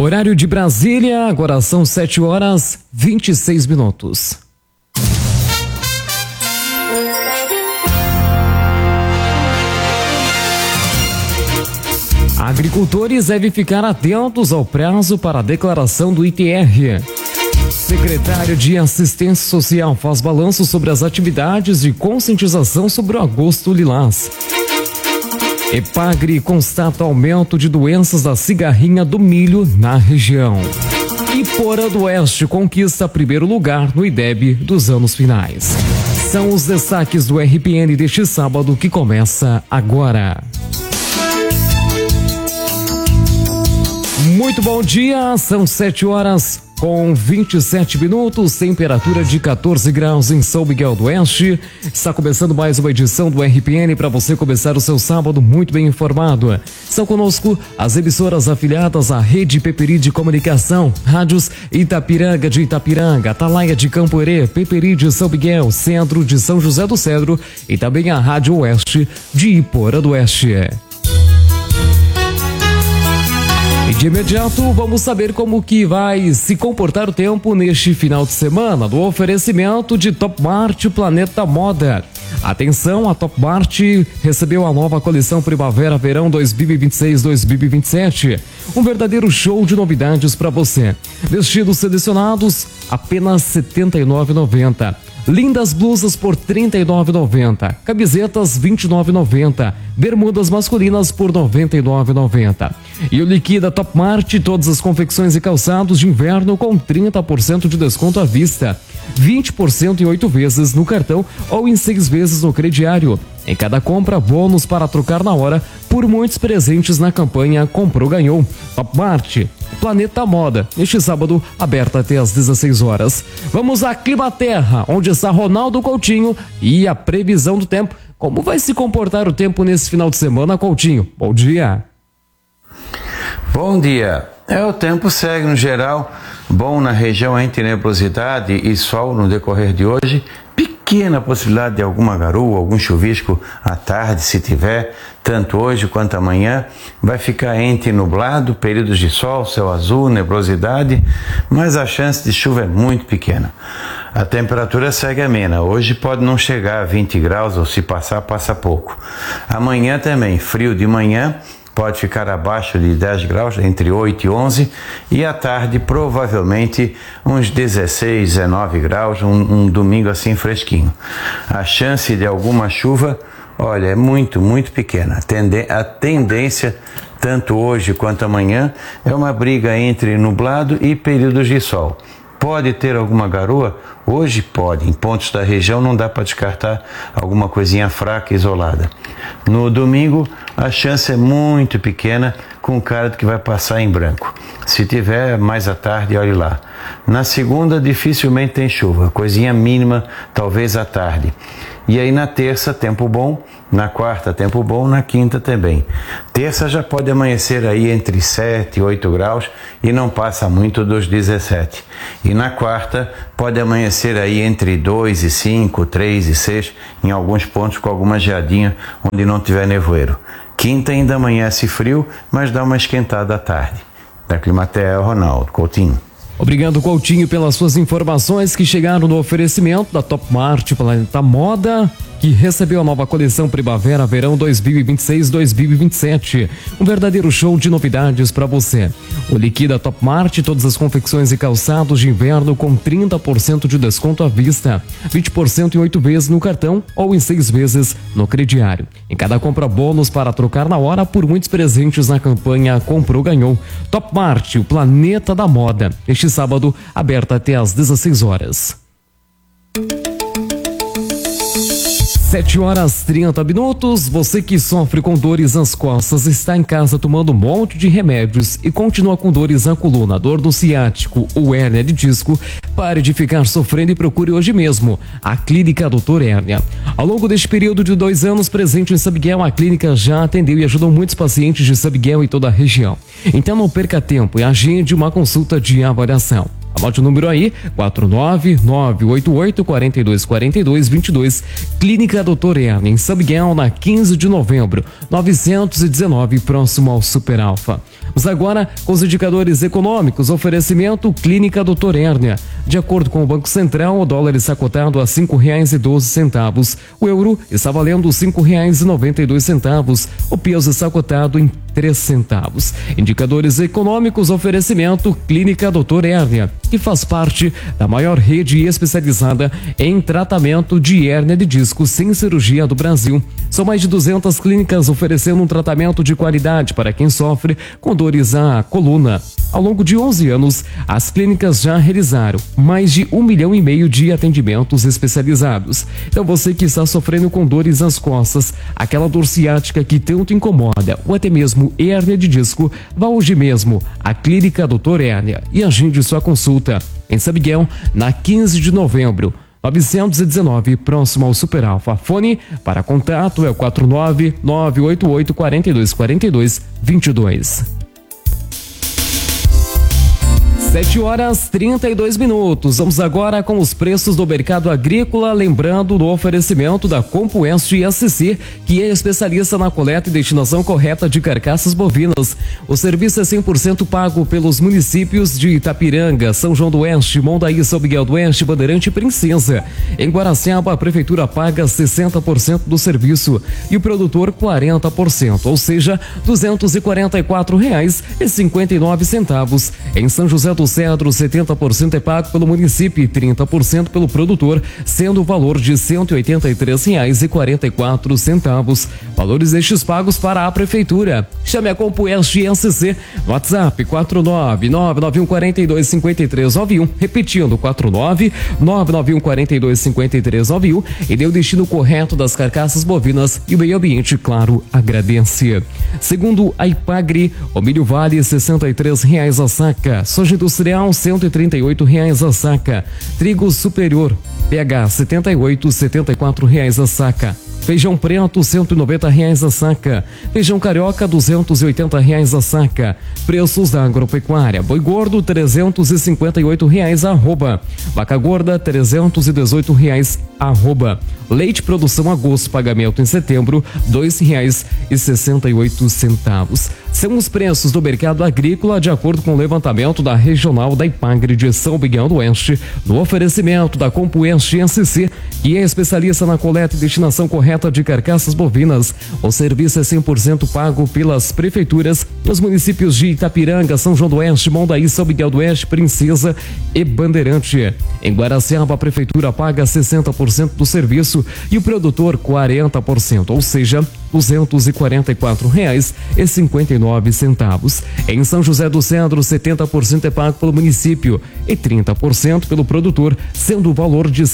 Horário de Brasília, agora são 7h26. Agricultores devem ficar atentos ao prazo para a declaração do ITR. Secretário de Assistência Social faz balanço sobre as atividades de conscientização sobre o agosto lilás. Epagre constata aumento de doenças da cigarrinha do milho na região. Iporã do Oeste conquista primeiro lugar no IDEB dos anos finais. São os destaques do RPN deste sábado que começa agora. Muito bom dia, são 7h27, temperatura de 14 graus em São Miguel do Oeste. Está começando mais uma edição do RPN para você começar o seu sábado muito bem informado. Estão conosco as emissoras afiliadas à Rede Peperi de Comunicação, rádios Itapiranga de Itapiranga, Atalaia de Campo Herê, Peperi de São Miguel, Centro de São José do Cedro e também a Rádio Oeste de Iporã do Oeste. E de imediato vamos saber como que vai se comportar o tempo neste final de semana do oferecimento de Top Mart Planeta Moda. Atenção, a Top Mart recebeu a nova coleção Primavera-Verão 2026-2027. Um verdadeiro show de novidades para você. Vestidos selecionados apenas R$ 79,90. Lindas blusas por R$ 39,90. Camisetas R$ 29,90. Bermudas masculinas por R$ 99,90. E o liquida Top Mart, todas as confecções e calçados de inverno com 30% de desconto à vista. 20% em 8 vezes no cartão ou em 6 vezes no crediário. Em cada compra, bônus para trocar na hora por muitos presentes na campanha Comprou Ganhou. Top Mart, Planeta Moda, neste sábado, aberta até às 16 horas. Vamos a Climaterra, onde está Ronaldo Coutinho e a previsão do tempo. Como vai se comportar o tempo nesse final de semana, Coutinho? Bom dia. Bom dia. O tempo segue no geral bom na região entre nebulosidade e sol no decorrer de hoje. Pequena possibilidade de alguma garoa, algum chuvisco à tarde, se tiver, tanto hoje quanto amanhã. Vai ficar entre nublado, períodos de sol, céu azul, nebulosidade, mas a chance de chuva é muito pequena. A temperatura segue amena. Hoje pode não chegar a 20 graus ou se passar, passa pouco. Amanhã também, frio de manhã, pode ficar abaixo de 10 graus, entre 8 e 11, e à tarde provavelmente uns 16, 19 graus, um domingo assim fresquinho. A chance de alguma chuva, olha, é muito, muito pequena. A tendência, tanto hoje quanto amanhã, é uma briga entre nublado e períodos de sol. Pode ter alguma garoa? Hoje pode. Em pontos da região não dá para descartar alguma coisinha fraca, isolada. No domingo, a chance é muito pequena, com cara de que vai passar em branco. Se tiver mais à tarde, olhe lá. Na segunda, dificilmente tem chuva, coisinha mínima, talvez à tarde. E aí na terça, tempo bom, na quarta, tempo bom, na quinta também. Terça já pode amanhecer aí entre 7 e 8 graus e não passa muito dos 17. E na quarta pode amanhecer aí entre 2 e 5, 3 e 6, em alguns pontos com alguma geadinha onde não tiver nevoeiro. Quinta ainda amanhece frio, mas dá uma esquentada à tarde. Da Climaterra, Ronaldo Coutinho. Obrigado, Coutinho, pelas suas informações que chegaram no oferecimento da Top Mart Planeta Moda, que recebeu a nova coleção Primavera-Verão 2026-2027. Um verdadeiro show de novidades para você. O liquida Top Mart, todas as confecções e calçados de inverno com 30% de desconto à vista, 20% em 8 vezes no cartão ou em 6 vezes no crediário. Em cada compra, bônus para trocar na hora por muitos presentes na campanha Comprou Ganhou. Top Mart, o planeta da moda. Este sábado, aberta até às 16 horas. 7h30. Você que sofre com dores nas costas, está em casa tomando um monte de remédios e continua com dores na coluna, dor no ciático ou hérnia de disco, pare de ficar sofrendo e procure hoje mesmo a Clínica Doutor Hérnia. Ao longo deste período de 2 anos presente em São Miguel, a clínica já atendeu e ajudou muitos pacientes de São Miguel e toda a região. Então não perca tempo e agende uma consulta de avaliação. Anote o número aí, 49988-424222, Clínica Doutor Hérnia, em São Miguel, na 15 de novembro, 919, próximo ao Super Alfa. Vamos agora com os indicadores econômicos. Oferecimento Clínica Doutor Hérnia. De acordo com o Banco Central, o dólar está cotado a R$ 5,12. O euro está valendo R$ 5,92. O peso está cotado em 3 centavos. Indicadores econômicos, oferecimento Clínica Doutor Hérnia, que faz parte da maior rede especializada em tratamento de hérnia de disco sem cirurgia do Brasil. São mais de 200 clínicas oferecendo um tratamento de qualidade para quem sofre com dores à coluna. Ao longo de 11 anos, as clínicas já realizaram mais de 1,5 milhão de atendimentos especializados. Então você que está sofrendo com dores nas costas, aquela dor ciática que tanto incomoda, ou até mesmo hérnia de disco, vá hoje mesmo à Clínica Doutor Hérnia e agende sua consulta em São Miguel, na 15 de novembro. 919, próximo ao Super Alfa. Fone para contato é o 49988424222. 7h32. Vamos agora com os preços do mercado agrícola, lembrando do oferecimento da Compueste SC, que é especialista na coleta e destinação correta de carcaças bovinas. O serviço é 100% pago pelos municípios de Itapiranga, São João do Oeste, Mondaí, São Miguel do Oeste, Bandeirante e Princesa. Em Guaraciaba, a prefeitura paga 60% do serviço e o produtor 40%, ou seja, R$ 244,59. Em São José do Cedro, 70% é pago pelo município e 30% pelo produtor, sendo o valor de R$ 183,44. Valores destes pagos para a prefeitura. Chame a Compueste SC no WhatsApp 49991425391, repetindo 49991425391, e dê o destino correto das carcaças bovinas e o meio ambiente, claro, agradece. Segundo a Ipagre, o milho vale R$ 63,00 a saca, soja industrial R$ 138,00 a saca, trigo superior PH R$ 74,00 a saca, feijão preto R$ 190,00 a saca, feijão carioca R$ 280,00 a saca. Preços da agropecuária: boi gordo R$ 358,00 arroba, vaca gorda R$ 318,00 arroba. Leite produção agosto, pagamento em setembro R$ 2,68. São os preços do mercado agrícola de acordo com o levantamento da Regional da Ipagre de São Miguel do Oeste, no oferecimento da Compueste SC, que é especialista na coleta e destinação correta de carcaças bovinas. O serviço é 100% pago pelas prefeituras nos municípios de Itapiranga, São João do Oeste, Mondaí, São Miguel do Oeste, Princesa e Bandeirante. Em Guaraciaba, a prefeitura paga 60% do serviço e o produtor 40%, ou seja, R$ 244,59. Em São José do Cedro, 70% é pago pelo município e 30% pelo produtor, sendo o valor de R$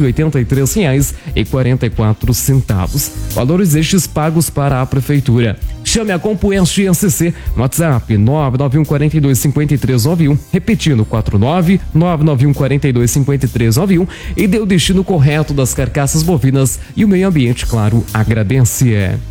183,44. Valores estes pagos para a prefeitura. Chame a Compueste SC no WhatsApp 991425391, repetindo 49991425391, e dê o destino correto das carcaças bovinas e o meio ambiente, claro, agradece.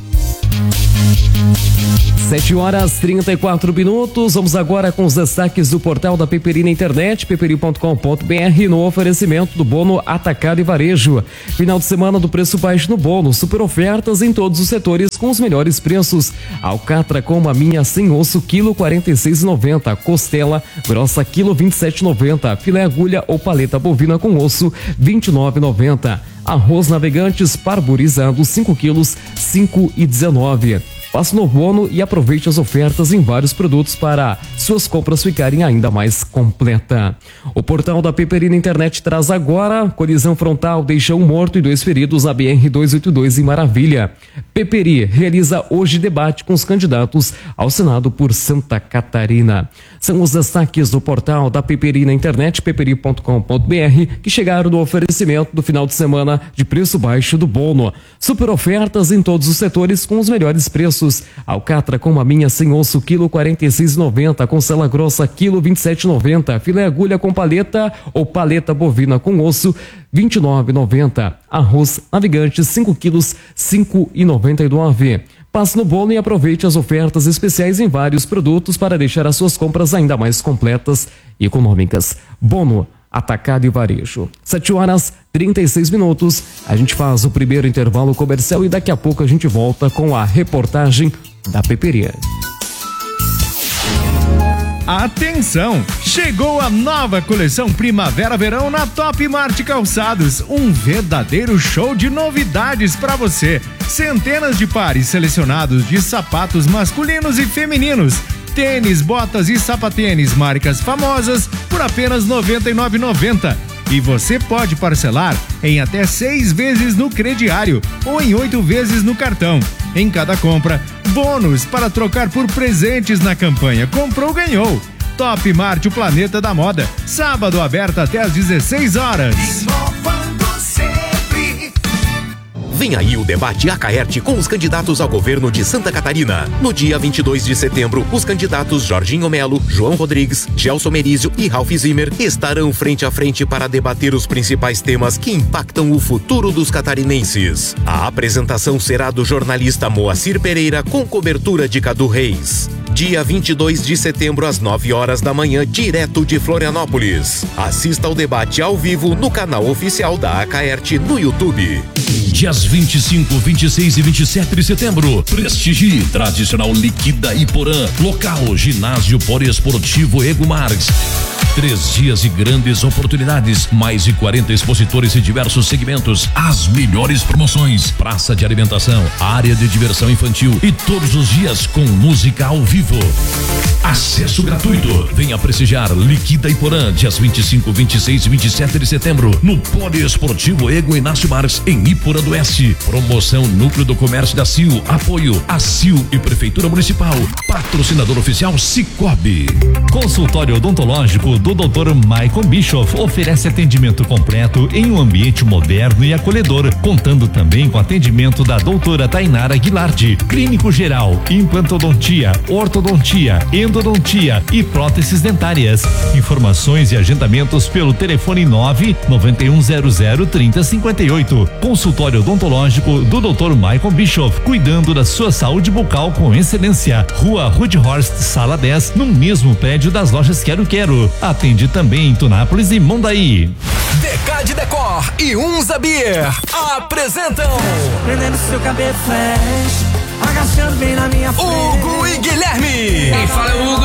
7h34. Vamos agora com os destaques do portal da Peperi na internet, peperi.com.br, no oferecimento do Bono Atacado e Varejo. Final de semana do preço baixo no Bono, super ofertas em todos os setores com os melhores preços. Alcatra com maminha sem osso, quilo 46,90. Costela grossa, quilo 27,90. Filé agulha ou paleta bovina com osso, 29,90. Arroz Navegantes parborizado 5 quilos, 5,19. Passe no Bono e aproveite as ofertas em vários produtos para suas compras ficarem ainda mais completa. O portal da Peperi na internet traz agora: colisão frontal deixa um morto e 2 feridos na BR-282 em Maravilha. Peperi realiza hoje debate com os candidatos ao Senado por Santa Catarina. São os destaques do portal da Peperi na internet, peperi.com.br, que chegaram no oferecimento do final de semana de preço baixo do Bono. Super ofertas em todos os setores com os melhores preços. Alcatra com maminha sem osso, quilo 46,90. Costela grossa, quilo 27,90. Filé agulha com paleta ou paleta bovina com osso, 29,90. Arroz Navegante 5 quilos, 5,99. Passe no Bono e aproveite as ofertas especiais em vários produtos para deixar as suas compras ainda mais completas e econômicas. Bono Atacado e Varejo. 7h36. A gente faz o primeiro intervalo comercial e daqui a pouco a gente volta com a reportagem da Peperi. Atenção! Chegou a nova coleção Primavera-Verão na Top Mart Calçados. Um verdadeiro show de novidades para você. Centenas de pares selecionados de sapatos masculinos e femininos. Tênis, botas e sapatênis, marcas famosas, por apenas R$ 99,90. E você pode parcelar em até 6 vezes no crediário ou em 8 vezes no cartão. Em cada compra, bônus para trocar por presentes na campanha Comprou, Ganhou. Top Mart, o planeta da moda. Sábado aberto até às 16 horas. Vem aí o debate Acaerte com os candidatos ao governo de Santa Catarina. No dia 22 de setembro, os candidatos Jorginho Melo, João Rodrigues, Gelson Merizio e Ralph Zimmer estarão frente a frente para debater os principais temas que impactam o futuro dos catarinenses. A apresentação será do jornalista Moacir Pereira com cobertura de Cadu Reis. Dia 22 de setembro, às 9 horas da manhã, direto de Florianópolis. Assista ao debate ao vivo no canal oficial da Acaerte no YouTube. Dias 25, 26 e 27 de setembro, prestigie tradicional Liquida Iporã, local Ginásio Poliesportivo Ego Marx. 3 dias de grandes oportunidades, mais de 40 expositores em diversos segmentos, as melhores promoções, praça de alimentação, área de diversão infantil e todos os dias com música ao vivo. Acesso gratuito. Venha prestigiar Liquida Iporã, dias 25, 26 e 27 de setembro, no Poliesportivo Ego Inácio Marx, em Iporã do Oeste. Promoção Núcleo do Comércio da CIL. Apoio a CIL e Prefeitura Municipal. Patrocinador oficial Cicobi. Consultório odontológico do Dr. Michael Bischoff oferece atendimento completo em um ambiente moderno e acolhedor, contando também com atendimento da doutora Tainara Guilardi, clínico geral, implantodontia, ortodontia, endodontia e próteses dentárias. Informações e agendamentos pelo telefone 991003058. Consultório odontológico do Dr. Michael Bischoff, cuidando da sua saúde bucal com excelência. Rua Rudhorst, sala 10, no mesmo prédio das lojas Quero Quero. Atende também em Tunápolis e Mondaí. Decade Decor e Unza Beer apresentam Prendendo seu cabelo flash, agachando bem na minha frente. Hugo e Guilherme. Quem fala é o Hugo.